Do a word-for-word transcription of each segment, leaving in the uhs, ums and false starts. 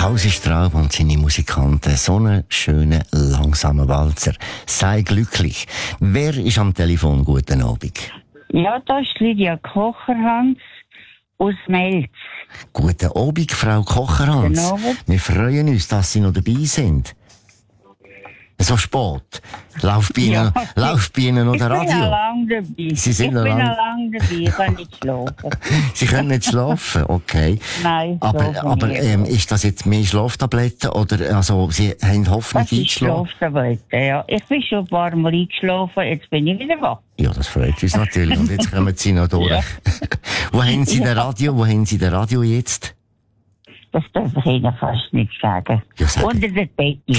Hausi Straub und seine Musikanten. So einen schönen, langsamen Walzer. Sei glücklich. Wer ist am Telefon? Guten Abend. Ja, da ist Lydia Kocherhans aus Melz. Guten Abend, Frau Kocherhans. Guten Abend. Wir freuen uns, dass Sie noch dabei sind. So spät. Läuft bei Ihnen, Ja. läuft bei Ihnen noch der Ich bin Radio? noch lange dabei. Sie sind ich noch bin lang- noch lange dabei, ich kann nicht schlafen. Sie können nicht schlafen, okay. Nein, Aber, schlafen aber nicht. ähm, ist das jetzt mehr Schlaftabletten oder also Sie haben Hoffnung Das ist eingeschlafen? Schlaftabletten, ja. Ich bin schon ein paar Mal eingeschlafen, jetzt bin ich wieder wach. Ja, das freut uns natürlich. Und jetzt kommen Sie noch durch. Ja. Wo haben Sie den Radio? Wo haben Sie den Radio jetzt? Das darf ich Ihnen fast nicht sagen. Ja, sagen. Unter der Decke.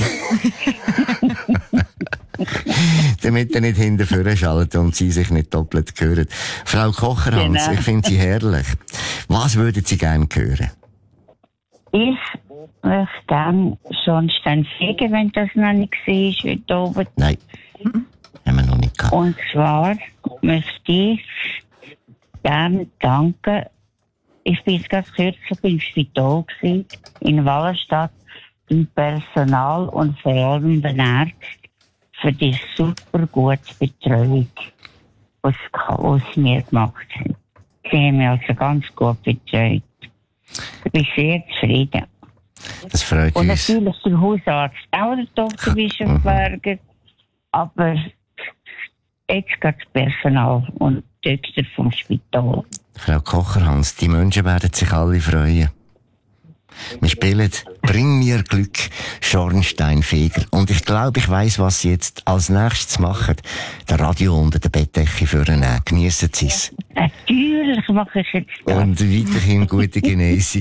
Damit er nicht hinten vorne schalten und Sie sich nicht doppelt hören. Frau Kocherhans, Genau. ich finde Sie herrlich. Was würden Sie gerne hören? Ich möchte gerne Schornstein fegen, wenn das noch nicht war, heute Abend. Nein, haben wir noch nicht gehabt. Und zwar möchte ich gerne danken. Ich bin jetzt ganz kürzlich im Spital gewesen, in Wallenstadt, im Personal und vor allem den Ärzten für die super gute Betreuung, was sie mir gemacht haben. Sie haben mich also ganz gut betreut. Ich bin sehr zufrieden. Das freut Und uns. natürlich der Hausarzt, auch der Doktor Bischofberger, aber jetzt geht das Personal und die Doktor vom Spital. Frau Kocherhans, die Menschen werden sich alle freuen. Wir spielen «Bring mir Glück», Schornsteinfeger. Und ich glaube, ich weiss, was Sie jetzt als nächstes machen. Der Radio unter der Bettdecke vornehmen. Geniessen Sie es. Natürlich mache ich jetzt das. Und weiterhin gute Genesung.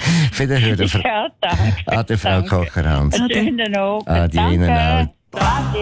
Wiederhören, Frau, Ja, danke. Ade, Frau Danke. Kocherhans. Einen schönen Abend. Ade Ihnen Danke. auch.